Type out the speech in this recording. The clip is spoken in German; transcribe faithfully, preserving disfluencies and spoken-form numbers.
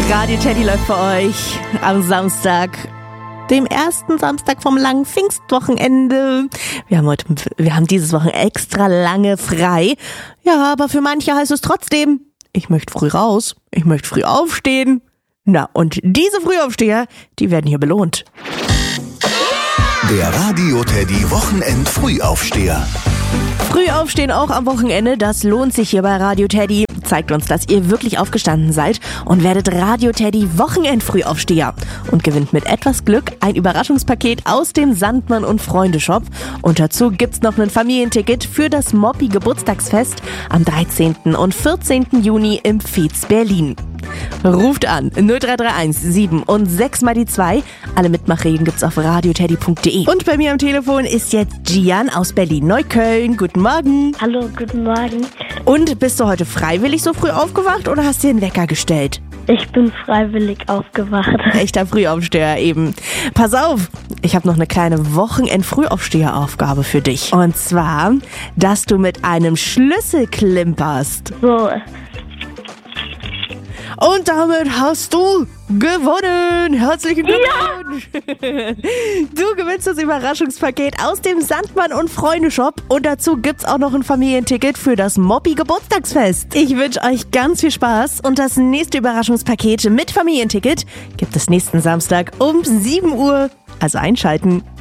Radio Teddy läuft für euch am Samstag, dem ersten Samstag vom langen Pfingstwochenende. Wir haben heute, wir haben dieses Wochenende extra lange frei. Ja, aber für manche heißt es trotzdem, ich möchte früh raus, ich möchte früh aufstehen. Na, und diese Frühaufsteher, die werden hier belohnt. Der Radio Teddy Wochenend Frühaufsteher. Früh aufstehen auch am Wochenende, das lohnt sich hier bei Radio Teddy. Zeigt uns, dass ihr wirklich aufgestanden seid und werdet Radio Teddy Wochenend Frühaufsteher und gewinnt mit etwas Glück ein Überraschungspaket aus dem Sandmann und Freunde Shop. Und dazu gibt's noch ein Familienticket für das Moppi Geburtstagsfest am dreizehnten und vierzehnten Juni im Fietz Berlin. Ruft an null drei drei eins sieben und sechs mal die zwei. Alle Mitmachregeln gibt's auf radioteddy punkt de. Und bei mir am Telefon ist jetzt Gian aus Berlin-Neukölln. Guten Morgen. Hallo, guten Morgen. Und bist du heute freiwillig so früh aufgewacht oder hast dir einen Wecker gestellt? Ich bin freiwillig aufgewacht. Echter Frühaufsteher eben. Pass auf, ich habe noch eine kleine Wochenend-Frühaufsteher-Aufgabe für dich. Und zwar, dass du mit einem Schlüssel klimperst. So. Und damit hast du gewonnen. Herzlichen Glückwunsch. Ja. Du gewinnst das Überraschungspaket aus dem Sandmann und Freunde Shop. Und dazu gibt's auch noch ein Familienticket für das Moppi Geburtstagsfest. Ich wünsche euch ganz viel Spaß. Und das nächste Überraschungspaket mit Familienticket gibt es nächsten Samstag um sieben Uhr. Also einschalten.